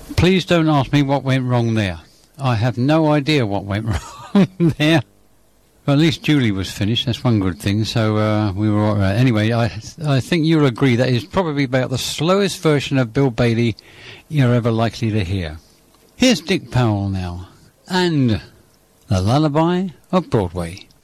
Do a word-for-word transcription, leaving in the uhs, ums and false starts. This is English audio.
Please don't ask me what went wrong there. I have no idea what went wrong there. Well, at least Julie was finished. That's one good thing. So uh, we were all right. Anyway, I I think you'll agree that is probably about the slowest version of Bill Bailey you're ever likely to hear. Here's Dick Powell now, and The Lullaby of Broadway.